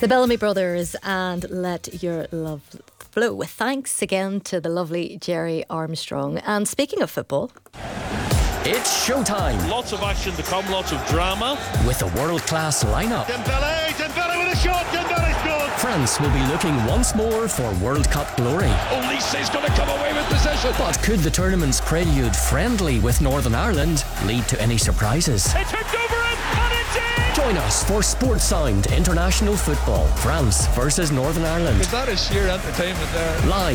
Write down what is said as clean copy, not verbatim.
The Bellamy Brothers and Let Your Love Flow. Thanks again to the lovely Jerry Armstrong. And speaking of football, it's showtime. Lots of action to come, lots of drama. With a world-class lineup. Dembele with a shot, Dembele scored. France will be looking once more for World Cup glory. Olise is going to come away with possession. But could the tournament's prelude friendly with Northern Ireland lead to any surprises? It's hooked over it, and it's in! Join us for Sports Sound International Football. France versus Northern Ireland. That is sheer entertainment there. Live